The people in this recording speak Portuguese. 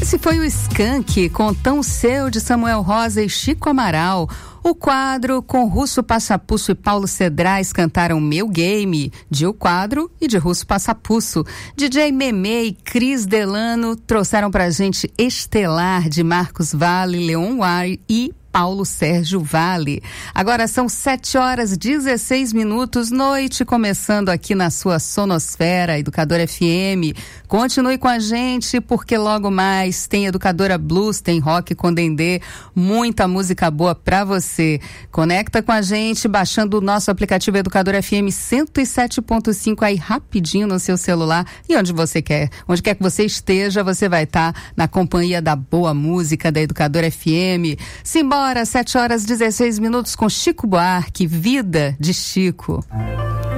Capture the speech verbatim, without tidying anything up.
Esse foi o Skank com Tão Seu de Samuel Rosa e Chico Amaral. O quadro com Russo Passapusso e Paulo Cedrais cantaram Meu Game, de O Quadro e de Russo Passapusso. D J Memê e Cris Delano trouxeram pra gente Estelar, de Marcos Valle, Leon Wari e Paulo Sérgio Vale. Agora são sete horas e dezesseis minutos, noite começando aqui na sua Sonosfera, Educadora F M. Continue com a gente, porque logo mais tem Educadora Blues, tem rock com Dendê, muita música boa pra você. Conecta com a gente baixando o nosso aplicativo Educadora F M cento e sete ponto cinco aí rapidinho no seu celular, e onde você quer, onde quer que você esteja, você vai estar tá na companhia da boa música da Educadora F M. Simbora! Agora, sete horas e dezesseis minutos com Chico Buarque, Vida de Chico.